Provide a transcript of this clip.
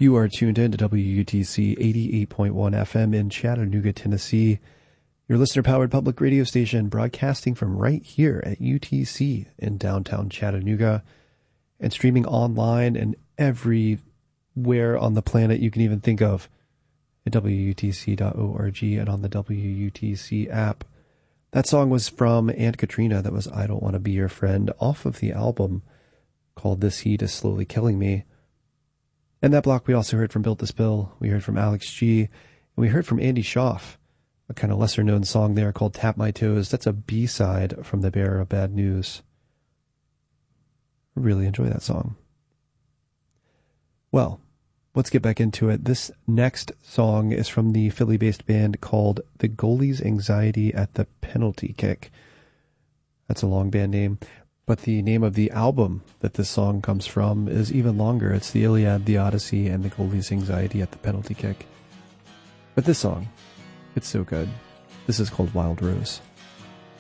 You are tuned in to WUTC 88.1 FM in Chattanooga, Tennessee, your listener-powered public radio station broadcasting from right here at UTC in downtown Chattanooga and streaming online and everywhere on the planet you can even think of at WUTC.org and on the WUTC app. That song was from Aunt Katrina. That was I Don't Want to Be Your Friend off of the album called This Heat Is Slowly Killing Me. In that block, we also heard from Built to Spill, we heard from Alex G, and we heard from Andy Schaaf, a kind of lesser-known song there called Tap My Toes. That's a B-side from The Bearer of Bad News. I really enjoy that song. Well, let's get back into it. This next song is from the Philly-based band called The Goalie's Anxiety at the Penalty Kick. That's a long band name. But the name of the album that this song comes from is even longer. It's The Iliad, The Odyssey, and The Goalie's Anxiety at the Penalty Kick. But this song, it's so good. This is called Wild Rose.